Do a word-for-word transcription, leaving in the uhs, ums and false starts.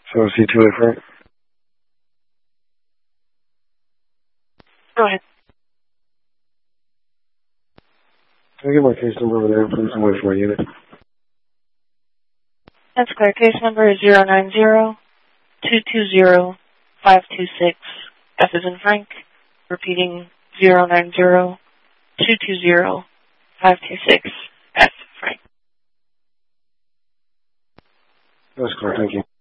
So C two A Frank. Go ahead. Can I get my case number over there, please? I'm waiting for my unit. That's clear. Case number is zero nine zero two two zero five two six. F is in Frank. Repeating zero nine zero two two zero five two six. F Frank. That's clear. Thank you.